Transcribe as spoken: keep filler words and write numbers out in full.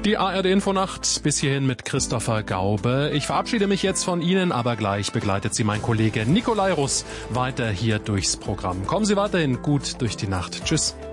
Die A R D-Infonacht bis hierhin mit Christopher Gaube. Ich verabschiede mich jetzt von Ihnen, aber gleich begleitet Sie mein Kollege Nikolai Russ weiter hier durchs Programm. Kommen Sie weiterhin gut durch die Nacht. Tschüss.